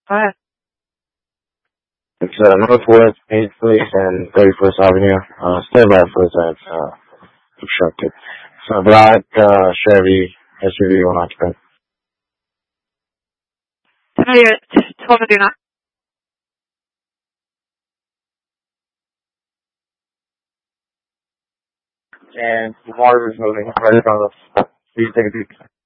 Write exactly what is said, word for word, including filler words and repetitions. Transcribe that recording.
Alright. It's uh, Northwest eighth Place and thirty-first Avenue. Uh, stay by for that, uh, obstructed. So black, uh, Chevy S U V one occupant. Tell me your, tell me your name. And the water is moving right in front of us. Please take a peek.